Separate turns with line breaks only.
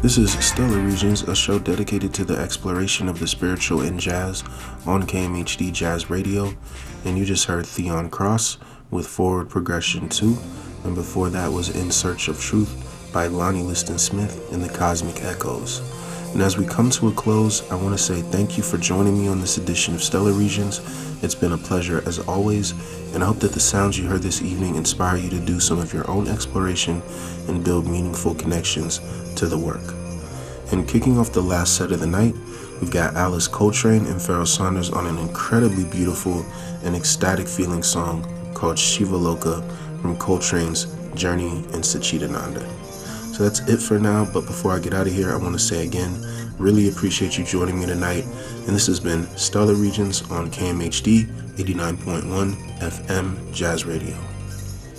This is Stellar Regions, a show dedicated to the exploration of the spiritual in jazz on KMHD Jazz Radio. And you just heard Theon Cross with Forward Progression 2. And before that was In Search of Truth by Lonnie Liston Smith and the Cosmic Echoes. And as we come to a close, I want to say thank you for joining me on this edition of Stellar Regions. It's been a pleasure as always, and I hope that the sounds you heard this evening inspire you to do some of your own exploration and build meaningful connections to the work. And kicking off the last set of the night, we've got Alice Coltrane and Pharoah Sanders on an incredibly beautiful and ecstatic feeling song called Shiva Loka from Coltrane's Journey in Satchidananda. So that's it for now, but before I get out of here, I want to say again, really appreciate you joining me tonight, and this has been Stellar Regions on KMHD 89.1 FM Jazz Radio.